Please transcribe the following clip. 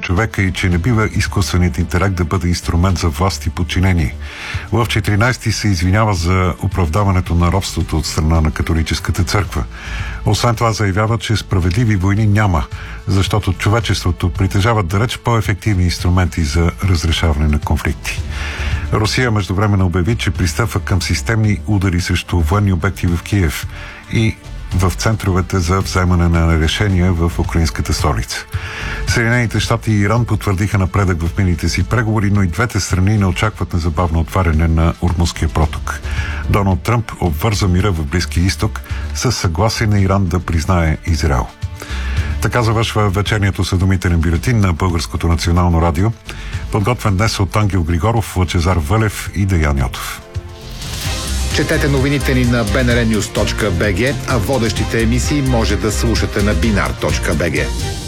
човека и че не бива изкуственият интелект да бъде инструмент за власт и подчинение. В 14-ти се извинява за оправдаването на робството от страна на католическата църква. Освен това заявява, че справедливи войни няма, защото човечеството притежава далеч по-ефективни инструменти за разрешаване на конфликти. Русия междувременно обяви, че пристъпва към системни удари срещу военни обекти в Киев и в центровете за вземане на решения в украинската столица. Съединените щати и Иран потвърдиха напредък в миналите си преговори, но и двете страни не очакват незабавно отваряне на Ормузския проток. Доналд Тръмп обвърза мира в Близкия изток със съгласие на Иран да признае Израел. Така завършва вечерният осведомителен бюлетин на Българското национално радио, подготвен днес от Ангел Григоров, Лъчезар Вълев и Деян Йотов. Четете новините ни на bnrnews.bg, а водещите емисии може да слушате на binar.bg.